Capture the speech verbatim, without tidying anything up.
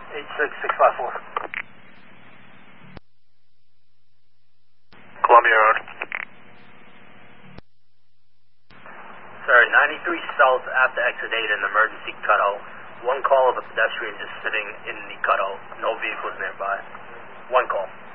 eight six six five four. Columbia Road. Sir, ninety-three South after exit eight in emergency cutout. One call of a pedestrian just sitting in the cutout. No vehicles nearby. One call.